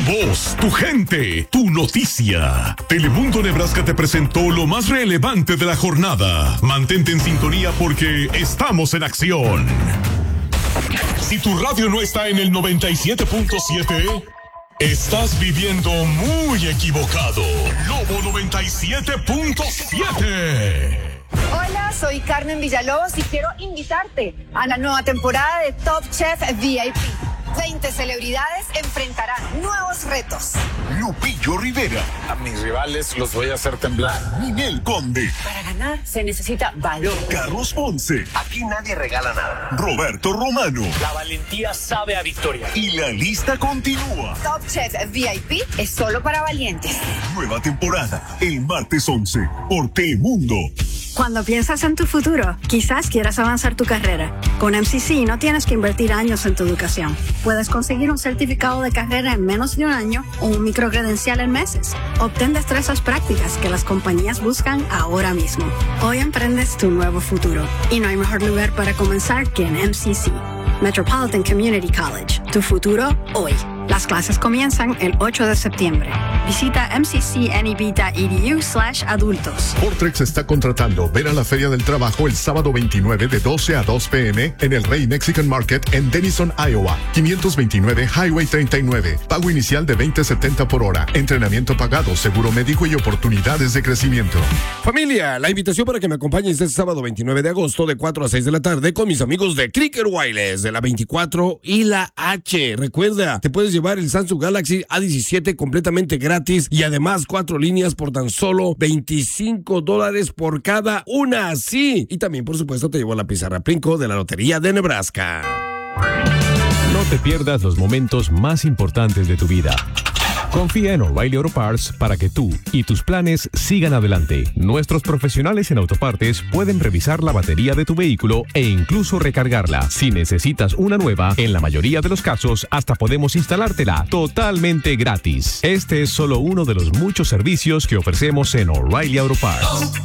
voz, tu gente, tu noticia. Telemundo Nebraska te presentó lo más relevante de la jornada. Mantente en sintonía porque estamos en acción. Si tu radio no está en el 97.7, estás viviendo muy equivocado. Lobo 97.7. Hola, soy Carmen Villalobos y quiero invitarte a la nueva temporada de Top Chef VIP. 20 celebridades enfrentarán nuevos retos. Lupillo Rivera. A mis rivales los voy a hacer temblar. Ninel Conde. Para ganar se necesita valor. Carlos Ponce. Aquí nadie regala nada. Roberto Romano. La valentía sabe a victoria. Y la lista continúa. Top Chef VIP es solo para valientes. Nueva temporada, el martes 11, por Telemundo. Cuando piensas en tu futuro, quizás quieras avanzar tu carrera. Con MCC no tienes que invertir años en tu educación. Puedes conseguir un certificado de carrera en menos de un año o un microcredencial en meses. Obtén destrezas prácticas que las compañías buscan ahora mismo. Hoy emprendes tu nuevo futuro. Y no hay mejor lugar para comenzar que en MCC. Metropolitan Community College. Tu futuro hoy. Las clases comienzan el 8 de septiembre. Visita mccneb.edu/adultos. Fortrex está contratando. Ven a la Feria del Trabajo el sábado 29 de 12 a 2 p.m. en el Rey Mexican Market en Denison, Iowa. 529 Highway 39. Pago inicial de $20.70 por hora. Entrenamiento pagado, seguro médico y oportunidades de crecimiento. Familia, la invitación para que me acompañes este sábado 29 de agosto de 4 a 6 de la tarde con mis amigos de Cricket Wireless de la 24 y la H. Recuerda, te puedes llevar el Samsung Galaxy A17 completamente gratis y además 4 líneas por tan solo $25 por cada una. Sí, y también por supuesto te llevo la pizarra Plinko de la Lotería de Nebraska. No te pierdas los momentos más importantes de tu vida. Confía en O'Reilly Auto Parts para que tú y tus planes sigan adelante. Nuestros profesionales en autopartes pueden revisar la batería de tu vehículo e incluso recargarla. Si necesitas una nueva, en la mayoría de los casos hasta podemos instalártela totalmente gratis. Este es solo uno de los muchos servicios que ofrecemos en O'Reilly Auto Parts.